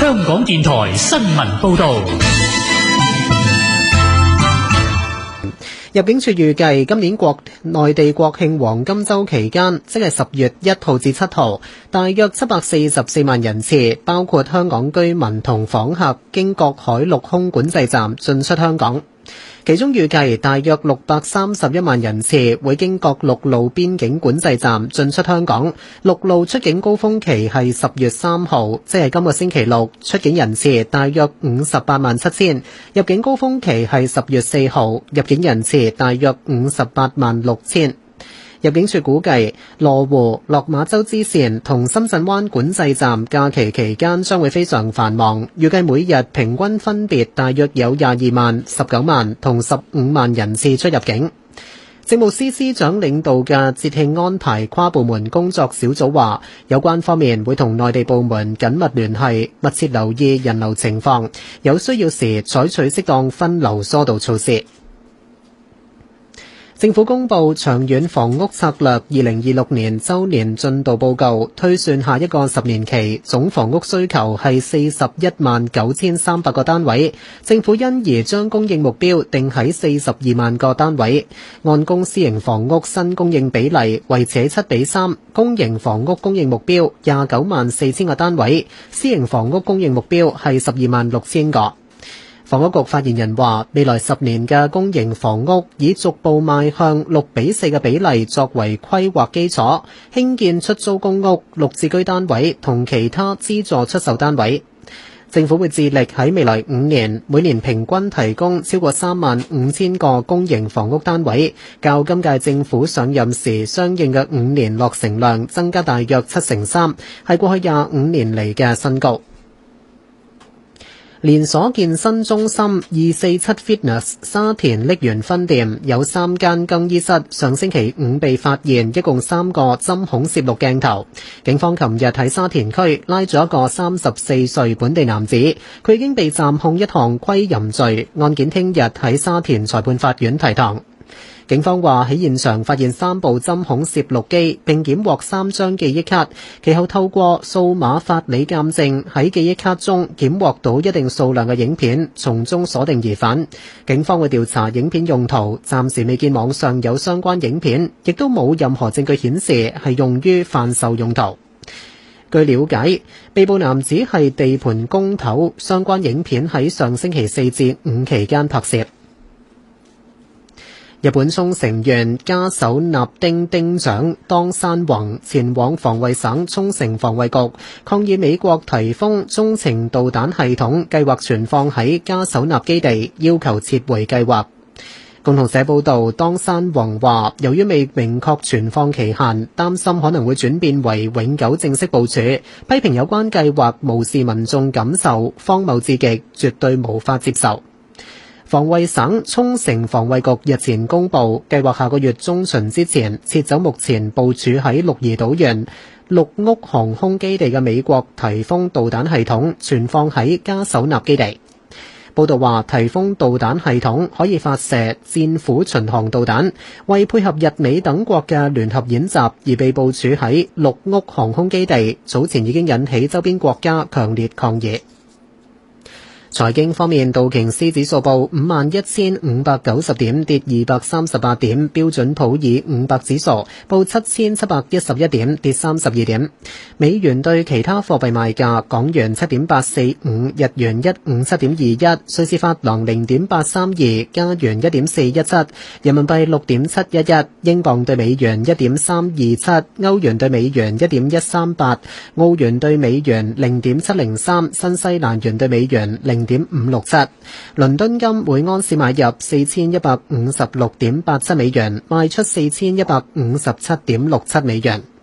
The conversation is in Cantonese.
香港電台新聞報道。 入境處預計今年內地國慶黃金週期間，即係10月1號至7號，大約744萬人次，包括香港居民同訪客，經各海陸空管制站進出香港。其中預計大約631萬人次會經各陸路邊境管制站進出香港，陸路出境高峰期係10月3號，即係今個星期六，出境人次大約58萬7千，入境高峰期係10月4號，入境人次大約58萬6千。入境處估計，羅湖、落馬洲支線同深圳灣管制站假期期間將會非常繁忙，預計每日平均分別大約有22萬、19萬同15萬人次出入境。政務司司長領導嘅節慶安排跨部門工作小組話，有關方面會同內地部門緊密聯繫，密切留意人流情況，有需要時採取適當分流疏導措施。政府公布長遠房屋策略2026年周年進度報告，推算下一個10年期總房屋需求係41萬9300個單位，政府因而將供應目標定喺42萬個單位，按公私營房屋新供應比例維持喺7:3，公營房屋供應目標29萬4千個單位，私營房屋供應目標係12萬6千個。房屋局發言人話，未來10年嘅公營房屋以逐步邁向6:4嘅比例作為規劃基礎，興建出租公屋、綠置居單位同其他資助出售單位。政府會致力喺未來5年，每年平均提供超過35000個公營房屋單位，較今屆政府上任時相應嘅5年落成量增加大約3%，係過去25年嚟嘅新高。連鎖健身中心247 Fitness 沙田瀝源分店有3間更衣室，上星期五被發現一共3個針孔攝錄鏡頭。警方琴日喺沙田區拉咗一個34歲本地男子，佢已經被暫控一項窺淫罪，案件聽日喺沙田裁判法院提堂。警方話喺現場發現3部針孔攝錄機，並檢獲3張記憶卡，其後透過數碼法理鑑證喺記憶卡中檢獲到一定數量嘅影片，從中鎖定疑犯。警方會調查影片用途，暫時未見網上有相關影片，亦都冇任何證據顯示係用於販售用途。據了解，被捕男子係地盤工頭，相關影片喺上星期4至5期間拍攝。日本沖繩縣加手納丁町長當山宏前往防衛省沖繩防衛局抗議美國提供中程導彈系統計劃存放喺加手納基地，要求撤回計劃。共同社報道，當山宏話，由於未明確存放期限，擔心可能會轉變為永久正式部署，批評有關計劃無視民眾感受，荒謬至極，絕對無法接受。防衛省沖繩防衛局日前公布，計劃下個月中旬之前撤走目前部署喺鹿兒島縣綠屋航空基地嘅美國颱風導彈系統，存放喺加手納基地。報道話，颱風導彈系統可以發射戰斧巡航導彈，為配合日美等國嘅聯合演習而被部署喺綠屋航空基地，早前已經引起周邊國家強烈抗議。財經方面，道瓊斯指數報51,590點，跌238點；標準普爾500指數報7711點，跌32點。美元對其他貨幣賣價：港元7.845，日元157.21，瑞士法郎0.832，加元1.417，人民幣6.711，英鎊對美元1.327，歐元對美元1.138，澳元對美元0.703，新西蘭元對美元0.567，倫敦金每安士買入4156.87美元，賣出4157.67美元。